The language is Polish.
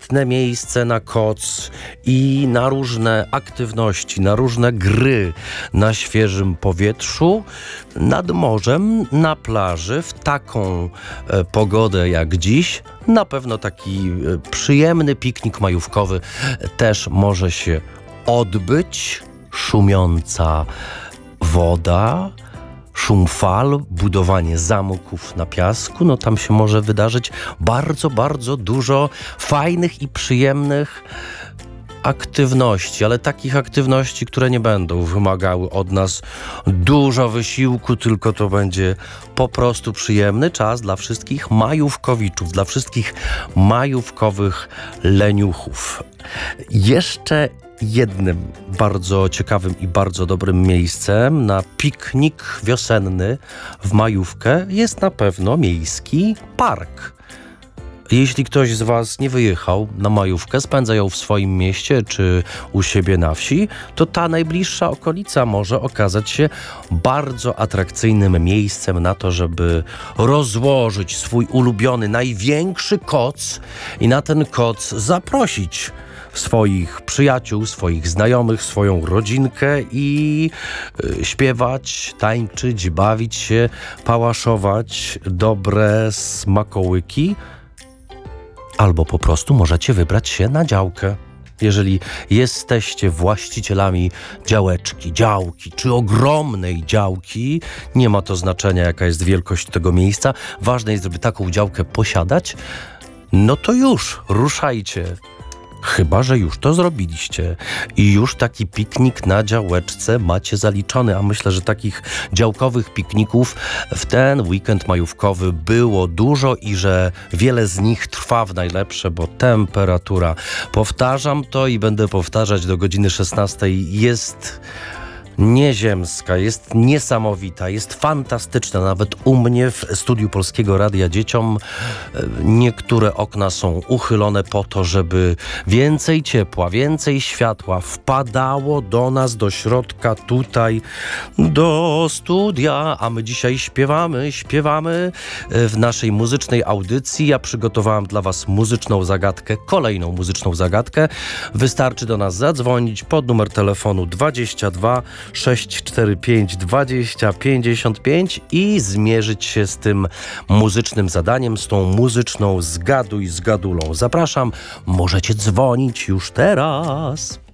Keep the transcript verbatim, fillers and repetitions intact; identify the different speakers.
Speaker 1: świetne miejsce na koc i na różne aktywności, na różne gry na świeżym powietrzu, nad morzem, na plaży, w taką e, pogodę jak dziś. Na pewno taki e, przyjemny piknik majówkowy też może się odbyć. Szumiąca woda, szum fal, budowanie zamków na piasku, no tam się może wydarzyć bardzo, bardzo dużo fajnych i przyjemnych aktywności, ale takich aktywności, które nie będą wymagały od nas dużo wysiłku, tylko to będzie po prostu przyjemny czas dla wszystkich majówkowiczów, dla wszystkich majówkowych leniuchów. Jeszcze jednym bardzo ciekawym i bardzo dobrym miejscem na piknik wiosenny w majówkę jest na pewno miejski park. Jeśli ktoś z Was nie wyjechał na majówkę, spędza ją w swoim mieście czy u siebie na wsi, to ta najbliższa okolica może okazać się bardzo atrakcyjnym miejscem na to, żeby rozłożyć swój ulubiony, największy koc i na ten koc zaprosić swoich przyjaciół, swoich znajomych, swoją rodzinkę i y, śpiewać, tańczyć, bawić się, pałaszować dobre smakołyki. Albo po prostu możecie wybrać się na działkę. Jeżeli jesteście właścicielami działeczki, działki czy ogromnej działki, nie ma to znaczenia, jaka jest wielkość tego miejsca. Ważne jest, żeby taką działkę posiadać. No to już, ruszajcie. Chyba że już to zrobiliście i już taki piknik na działeczce macie zaliczony, a myślę, że takich działkowych pikników w ten weekend majówkowy było dużo i że wiele z nich trwa w najlepsze, bo temperatura, powtarzam to i będę powtarzać do godziny szesnastej, jest nieziemska, jest niesamowita, jest fantastyczna. Nawet u mnie w studiu Polskiego Radia Dzieciom niektóre okna są uchylone po to, żeby więcej ciepła, więcej światła wpadało do nas, do środka, tutaj, do studia. A my dzisiaj śpiewamy, śpiewamy w naszej muzycznej audycji. Ja przygotowałam dla Was muzyczną zagadkę, kolejną muzyczną zagadkę. Wystarczy do nas zadzwonić pod numer telefonu dwadzieścia dwa sześć cztery pięć dwadzieścia pięćdziesiąt pięć i zmierzyć się z tym muzycznym zadaniem, z tą muzyczną zgaduj z gadulą. Zapraszam, możecie dzwonić już teraz.